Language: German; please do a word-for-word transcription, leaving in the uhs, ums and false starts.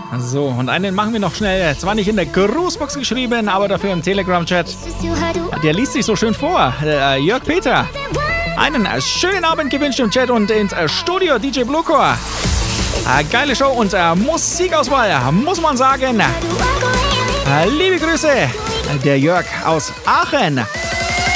So, und einen machen wir noch schnell. Zwar nicht in der Grußbox geschrieben, aber dafür im Telegram-Chat. Der liest sich so schön vor. Äh, Jörg Peter. Einen äh, schönen Abend gewünscht im Chat und ins äh, Studio D J Bluecore. Äh, geile Show und äh, Musikauswahl, muss man sagen. Äh, liebe Grüße, der Jörg aus Aachen.